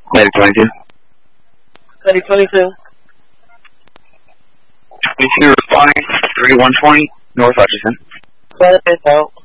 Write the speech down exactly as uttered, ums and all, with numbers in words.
Medic twenty-two. Medic twenty-two. twenty-two responding, thirty-one twenty, North Hutchison. Got it out.